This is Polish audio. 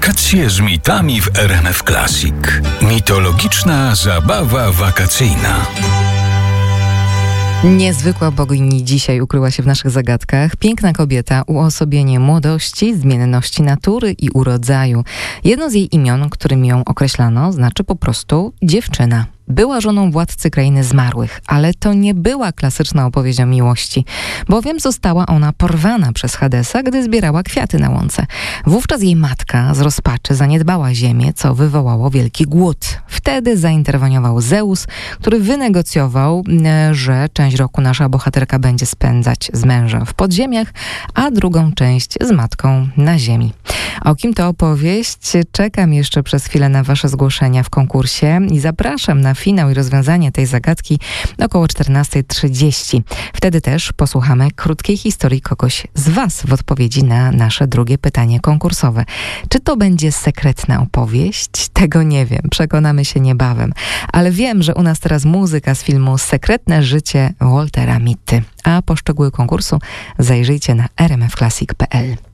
Wakacje z mitami w RMF Classic. Mitologiczna zabawa wakacyjna. Niezwykła bogini dzisiaj ukryła się w naszych zagadkach. Piękna kobieta, uosobienie młodości, zmienności natury i urodzaju. Jedno z jej imion, którym ją określano, znaczy po prostu dziewczyna. Była żoną władcy krainy zmarłych, ale to nie była klasyczna opowieść o miłości, bowiem została ona porwana przez Hadesa, gdy zbierała kwiaty na łące. Wówczas jej matka z rozpaczy zaniedbała ziemię, co wywołało wielki głód. Wtedy zainterweniował Zeus, który wynegocjował, że część roku nasza bohaterka będzie spędzać z mężem w podziemiach, a drugą część z matką na ziemi. O kim to opowieść? Czekam jeszcze przez chwilę na wasze zgłoszenia w konkursie i zapraszam na finał i rozwiązanie tej zagadki około 14:30. Wtedy też posłuchamy krótkiej historii kogoś z was w odpowiedzi na nasze drugie pytanie konkursowe. Czy to będzie sekretna opowieść? Tego nie wiem. Przekonamy się niebawem. Ale wiem, że u nas teraz muzyka z filmu Sekretne życie Waltera Mitty. A po szczegóły konkursu zajrzyjcie na rmfclassic.pl.